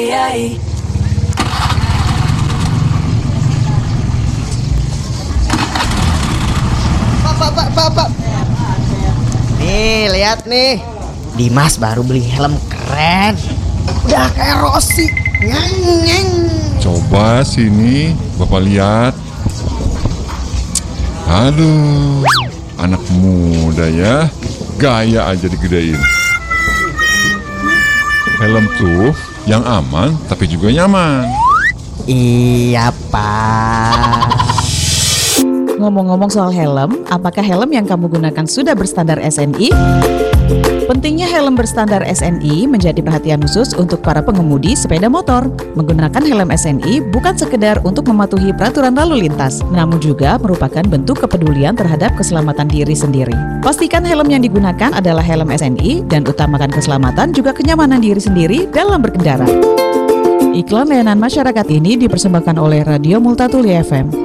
Pak. Nih, lihat nih. Dimas baru beli helm keren. Udah kayak Rossi. Nyeng. Coba sini, Bapak lihat. Aduh, anak muda ya. Gaya aja digedein. Helm tuh yang aman tapi juga nyaman. Iya, Pak. Ngomong-ngomong soal helm, apakah helm yang kamu gunakan sudah berstandar SNI? Pentingnya helm berstandar SNI menjadi perhatian khusus untuk para pengemudi sepeda motor. Menggunakan helm SNI bukan sekedar untuk mematuhi peraturan lalu lintas, namun juga merupakan bentuk kepedulian terhadap keselamatan diri sendiri. Pastikan helm yang digunakan adalah helm SNI dan utamakan keselamatan juga kenyamanan diri sendiri dalam berkendara. Iklan layanan masyarakat ini dipersembahkan oleh Radio Multatuli FM.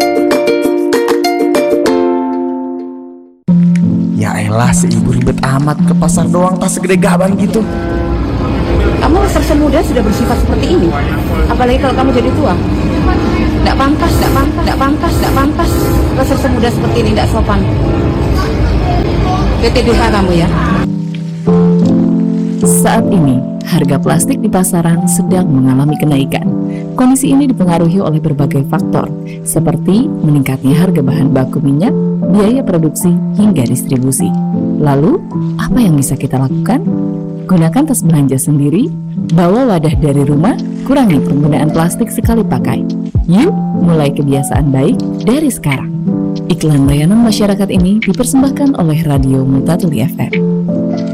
Ya elah, si ibu ribet amat, ke pasar doang tas segede gaban gitu. Kamu sersa muda sudah bersifat seperti ini. Apalagi kalau kamu jadi tua. Tidak pantas. Kalau sersa muda seperti ini tidak sopan. PTDH kamu ya. Saat ini, harga plastik di pasaran sedang mengalami kenaikan. Kondisi ini dipengaruhi oleh berbagai faktor, seperti meningkatnya harga bahan baku minyak, biaya produksi, hingga distribusi. Lalu, apa yang bisa kita lakukan? Gunakan tas belanja sendiri, bawa wadah dari rumah, kurangi penggunaan plastik sekali pakai. Yuk, mulai kebiasaan baik dari sekarang. Iklan layanan masyarakat ini dipersembahkan oleh Radio Multatuli FM.